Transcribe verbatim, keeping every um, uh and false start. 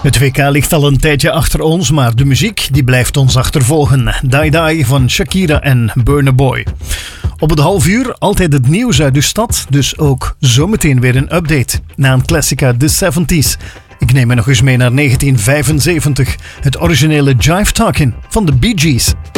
Het W K ligt al een tijdje achter ons, maar de muziek die blijft ons achtervolgen. Die Die van Shakira en Burna Boy. Op het half uur altijd het nieuws uit de stad, dus ook zometeen weer een update. Na een classica The seventies. Ik neem je nog eens mee naar negentien vijfenzeventig, het originele Jive Talkin' van de Bee Gees.